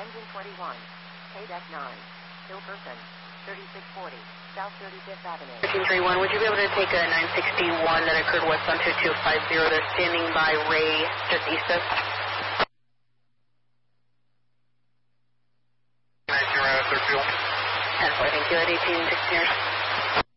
Engine 21. KDEC 9. Hill person. 3640. South 35th Avenue. 1331, would you be able to take a 961 that occurred west on 2250? They're standing by Ray, just east of. 19, right after fuel. 10-4, thank you, at 18, 16 years.